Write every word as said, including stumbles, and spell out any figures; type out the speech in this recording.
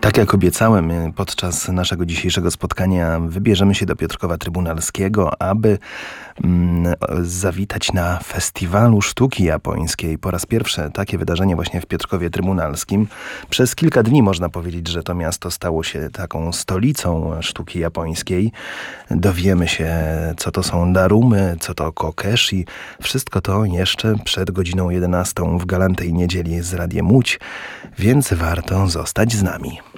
Tak jak obiecałem, podczas naszego dzisiejszego spotkania wybierzemy się do Piotrkowa Trybunalskiego, aby mm, zawitać na Festiwalu Sztuki Japońskiej. Po raz pierwszy takie wydarzenie właśnie w Piotrkowie Trybunalskim. Przez kilka dni można powiedzieć, że to miasto stało się taką stolicą sztuki japońskiej. Dowiemy się, co to są darumy, co to kokeshi. Wszystko to jeszcze przed godziną jedenastą w galantej niedzieli z Radiem Łódź, więc warto zostać z nami.